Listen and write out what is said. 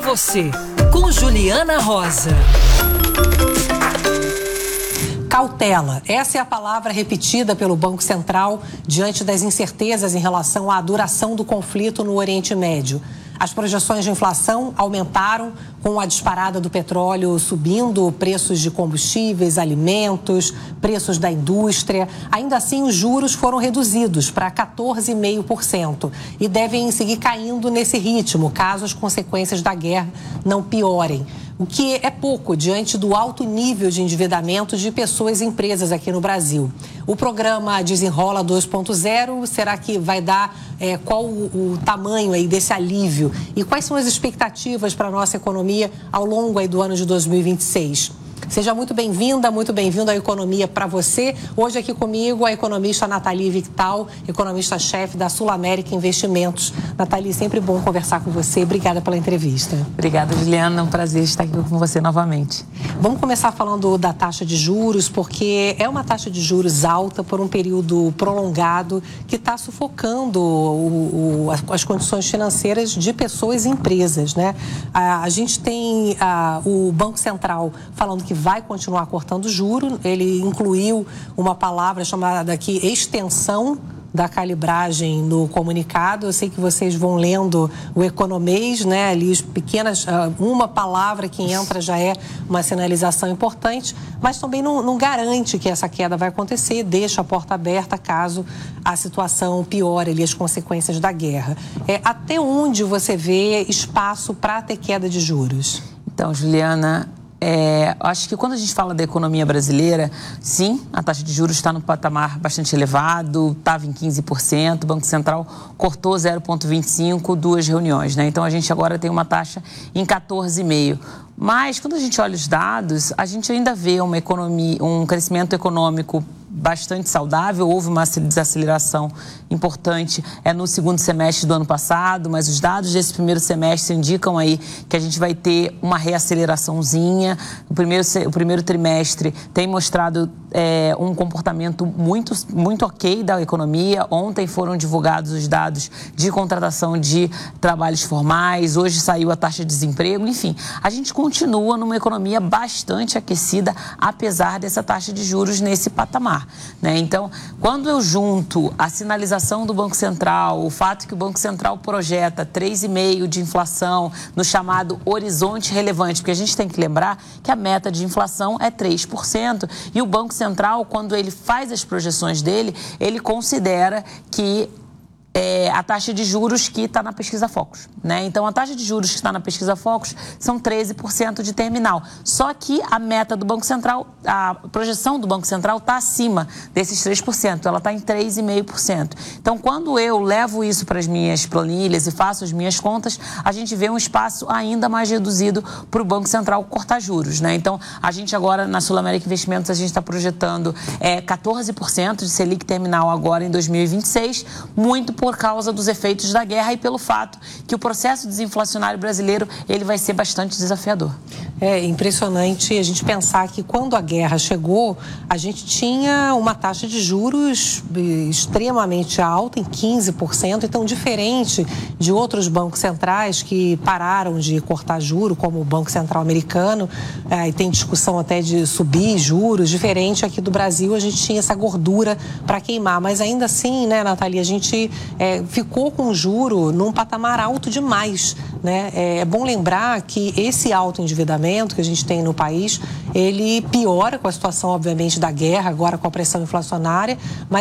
você, com Juliana Rosa. Cautela. Essa é a palavra repetida pelo Banco Central diante das incertezas em relação à duração do conflito no Oriente Médio. As projeções de inflação aumentaram com a disparada do petróleo subindo, preços de combustíveis, alimentos, preços da indústria. Ainda assim, os juros foram reduzidos para 14,5% e devem seguir caindo nesse ritmo, caso as consequências da guerra não piorem. O que é pouco diante do alto nível de endividamento de pessoas e empresas aqui no Brasil. O programa Desenrola 2.0, será que vai dar qual o tamanho aí desse alívio? E quais são as expectativas para a nossa economia ao longo aí do ano de 2026? Seja muito bem-vinda, muito bem-vindo à Economia para você. Hoje aqui comigo a economista Nathalie Victal, economista-chefe da Sul América Investimentos. Nathalie, sempre bom conversar com você. Obrigada pela entrevista. Obrigada, Juliana. É um prazer estar aqui com você novamente. Vamos começar falando da taxa de juros, porque é uma taxa de juros alta por um período prolongado que está sufocando as condições financeiras de pessoas e empresas, né? A gente tem o Banco Central falando que vai continuar cortando juros. Ele incluiu uma palavra chamada aqui extensão da calibragem no comunicado. Eu sei que vocês vão lendo o Economês, né? Ali as pequenas, uma palavra que entra já é uma sinalização importante, mas também não garante que essa queda vai acontecer, deixa a porta aberta caso a situação piore ali, as consequências da guerra. Até onde você vê espaço para ter queda de juros? Então, Juliana, acho que quando a gente fala da economia brasileira, sim, a taxa de juros está no patamar bastante elevado, estava em 15%, o Banco Central cortou 0,25%, 2 reuniões, né? Então, a gente agora tem uma taxa em 14,5%. Mas, quando a gente olha os dados, a gente ainda vê uma economia, um crescimento econômico bastante saudável. Houve uma desaceleração importante no segundo semestre do ano passado, mas os dados desse primeiro semestre indicam aí que a gente vai ter uma reaceleraçãozinha. O primeiro trimestre tem mostrado um comportamento muito ok da economia. Ontem foram divulgados os dados de contratação de trabalhos formais, hoje saiu a taxa de desemprego, enfim, a gente continua numa economia bastante aquecida, apesar dessa taxa de juros nesse patamar, né? Então, quando eu junto a sinalização do Banco Central, o fato que o Banco Central projeta 3,5% de inflação no chamado horizonte relevante, porque a gente tem que lembrar que a meta de inflação é 3%, e o Banco Central, quando ele faz as projeções dele, ele considera que a taxa de juros que está na pesquisa Focus, né? Então, a taxa de juros que está na pesquisa Focus são 13% de terminal. Só que a meta do Banco Central, a projeção do Banco Central está acima desses 3%, ela está em 3,5%. Então, quando eu levo isso para as minhas planilhas e faço as minhas contas, a gente vê um espaço ainda mais reduzido para o Banco Central cortar juros, né? Então, a gente agora, na Sul América Investimentos, a gente está projetando 14% de Selic terminal agora em 2026, muito por causa dos efeitos da guerra e pelo fato que o processo desinflacionário brasileiro ele vai ser bastante desafiador. É impressionante a gente pensar que quando a guerra chegou, a gente tinha uma taxa de juros extremamente alta, em 15%, então diferente de outros bancos centrais que pararam de cortar juros, como o Banco Central americano, e tem discussão até de subir juros, diferente aqui do Brasil, a gente tinha essa gordura para queimar, mas ainda assim, né, Nathalie, a gente ficou com o juro num patamar alto demais, né? É bom lembrar que esse alto endividamento que a gente tem no país, ele piora com a situação, obviamente, da guerra, agora com a pressão inflacionária, mas